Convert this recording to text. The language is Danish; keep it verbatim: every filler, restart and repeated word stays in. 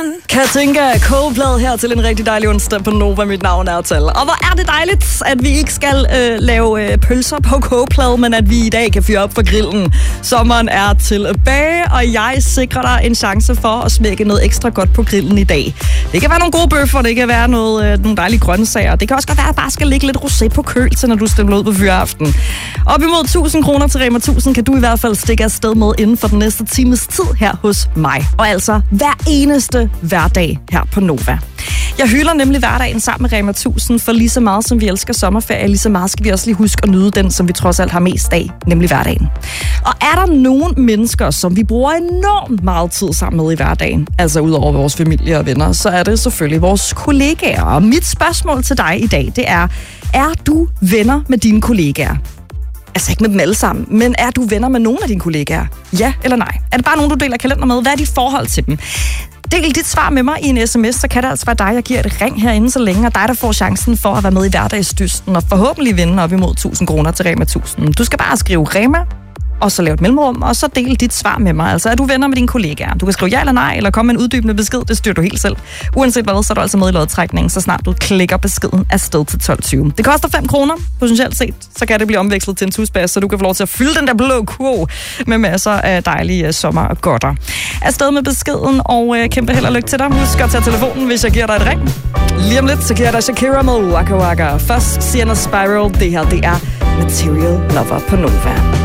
Katinka Coldplay her til en rigtig dejlig onsdag på Nova. Mit navn er Tal. Og hvor er det dejligt, at vi ikke skal øh, lave øh, pølser på kogeplade, men at vi i dag kan fyre op for grillen. Sommeren er tilbage, og jeg sikrer dig en chance for at smække noget ekstra godt på grillen i dag. Det kan være nogle gode bøffer, det kan være noget, øh, nogle dejlige grøntsager. Det kan også godt være, at der bare skal ligge lidt rosé på køl til, når du stemmer ud på fyreaften. Op imod tusind kroner til Rema tusind kan du i hvert fald stikke afsted med inden for den næste times tid her hos mig. Og altså hver eneste hverdag her på Nova. Jeg hylder nemlig hverdagen sammen med Rema tusind, for lige så meget som vi elsker sommerferie, lige så meget skal vi også lige huske at nyde den, som vi trods alt har mest af, nemlig hverdagen. Og er der nogle mennesker, som vi bruger enormt meget tid sammen med i hverdagen, altså ud over vores familie og venner, så er det selvfølgelig vores kollegaer. Og mit spørgsmål til dig i dag, det er, er du venner med dine kollegaer? Altså ikke med dem alle sammen, men er du venner med nogle af dine kollegaer? Ja eller nej? Er det bare nogen, du deler kalender med? Hvad er dit forhold til dem? Del dit svar med mig i en sms, så kan det altså være dig, jeg giver et ring herinde så længe, og dig, der får chancen for at være med i hverdagsdysten, og forhåbentlig vinde op imod tusind kroner til Rema tusind. Du skal bare skrive Rema, og så lave et mellemrum, og så del dit svar med mig. Altså, er du venner med dine kollegaer? Du kan skrive ja eller nej, eller komme med en uddybende besked, det styrer du helt selv. Uanset hvad, så er du altså med i lodtrækningen, så snart du klikker beskeden afsted til tolv tyve. Det koster fem kroner, potentielt set, så kan det blive omvekslet til en tusbas, så du kan få lov til at fylde den der blå kurv med masser af dejlige sommer og godter. Afsted med beskeden, og øh, kæmpe held og lykke til dig. Husk at tage telefonen, hvis jeg giver dig et ring. Lige om lidt, så giver jeg dig Shakira med Waka Waka. Først Sienna Spiral, det her, det er Material Lover på Nova.